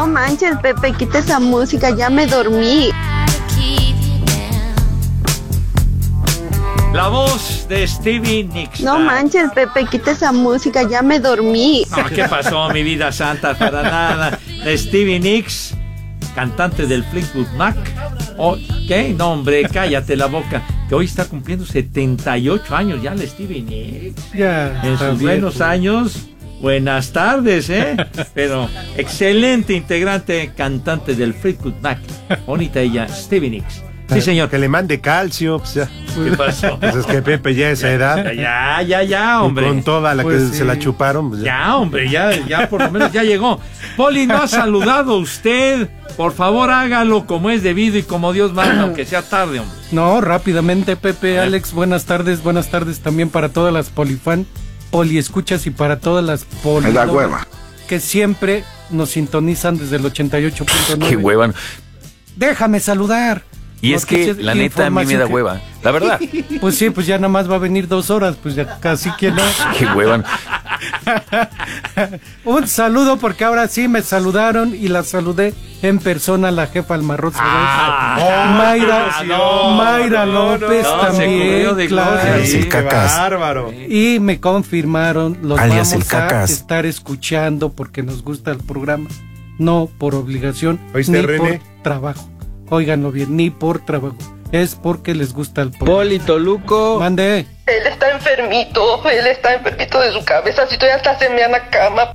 manches, Pepe, quita esa música, ya me dormí. La voz de Stevie Nicks. No manches, Pepe, quita esa música, ya me dormí. No, ¿qué pasó, mi vida santa? Para nada. Stevie Nicks, cantante del Fleetwood Mac. Oh, ¿qué? No, hombre, cállate la boca. Que hoy está cumpliendo 78 años ya la Stevie Nicks. Ya. En sus buenos años. Buenas tardes, Pero excelente integrante, cantante del Fleetwood Mac. Bonita ella, Stevie Nicks. Sí, señor. Que le mande calcio. Pues ya. ¿Qué pasó? Pues es que Pepe ya a esa edad. Ya, hombre. Y con toda la Pues que sí. se la chuparon. Pues Ya, hombre, ya por lo menos ya llegó. Poli, ¿no ha saludado usted? Por favor, hágalo como es debido y como Dios manda, aunque sea tarde, hombre. No, rápidamente, Pepe, Alex, buenas tardes también para todas las poliescuchas y para todas las Me da hueva. que siempre nos sintonizan desde el 88.9. Qué hueva. Déjame saludar. Y es que, la neta, a mí me da hueva. La verdad. Pues sí, pues ya nada más va a venir 2 horas, pues ya casi que no. Qué hueva. Un saludo porque ahora sí me saludaron y la saludé en persona la jefa Almarrosa. Mayra López también, claro. Sí, el Cacas. bárbaro. Y me confirmaron, los Alias el vamos a Cacas. estar escuchando porque nos gusta el programa, no por obligación, ¿Oíste, ni René? por trabajo. Óiganlo bien, ni por trabajo. Es porque les gusta el programa. Poli Toluco. Mande. Él está enfermito de su cabeza, si todavía está se mea en la cama.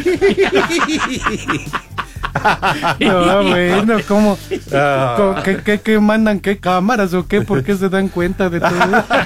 No, bueno, ¿cómo? ¿Qué mandan? ¿Qué cámaras o qué? ¿Por qué se dan cuenta de todo?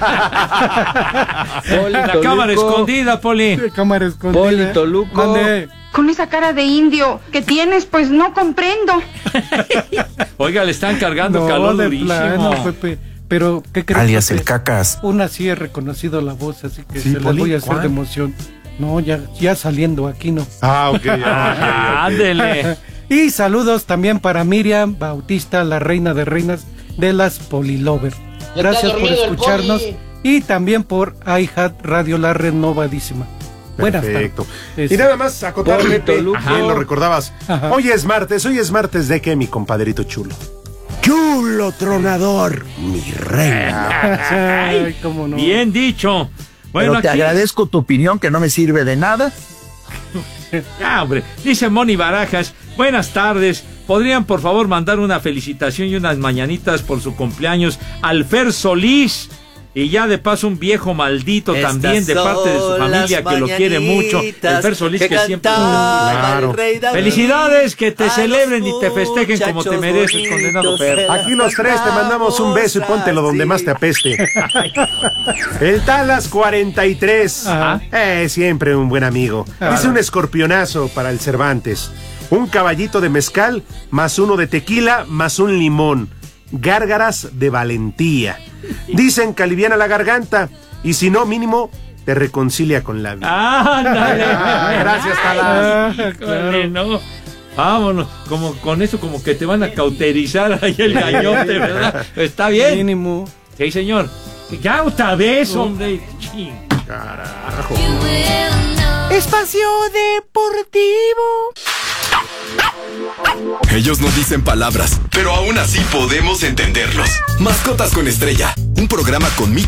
La cámara escondida, Poli. Cámara escondida. Poli Toluco. Mande. Con esa cara de indio que tienes, pues no comprendo. Oiga, le están cargando No, calor de durísimo. plano, Pepe. Pero, ¿qué crees? Alias Pepe? el Cacas. Una sí he reconocido la voz, así que Sí, se la Poli, voy a hacer ¿cuál? de emoción. No, ya saliendo aquí, no. Ok. Ya. Ándele. Y saludos también para Miriam Bautista, la reina de reinas de las Polilover. Gracias por escucharnos. Y también por iHeart Radio, la renovadísima. Buenas Perfecto. tardes. Y nada más acotar, Poli Pepe, Toluco. bien lo recordabas. Ajá. Hoy es martes de que mi compadrito chulo. Chulo tronador, mi reina. Ay, cómo no. Bien dicho. Bueno, Pero te aquí, agradezco tu opinión que no me sirve de nada. hombre, dice Moni Barajas, buenas tardes. ¿Podrían por favor mandar una felicitación y unas mañanitas por su cumpleaños al Fer Solís? Y ya de paso un viejo maldito también de parte de su familia que lo quiere mucho. El Fer Solís que siempre... Claro. Felicidades, que te celebren y te festejen como te mereces, condenado Fer. Aquí los tres te mandamos un beso y póntelo donde más te apeste. El Talas 43. Ajá. Siempre un buen amigo. Dice un escorpionazo para el Cervantes. Un caballito de mezcal, más uno de tequila, más un limón. Gárgaras de valentía. Dicen que aliviana la garganta y si no, mínimo, te reconcilia con la vida. ¡Ándale! Gracias, Talas. Híjole, no. Vámonos, como con eso como que te van a cauterizar ahí el gallote, ¿verdad? Está bien. Mínimo. Sí, señor. Ya otra vez, hombre. Ching. Carajo. Espacio Deportivo. Ellos no dicen palabras, pero aún así podemos entenderlos. Mascotas con Estrella, un programa con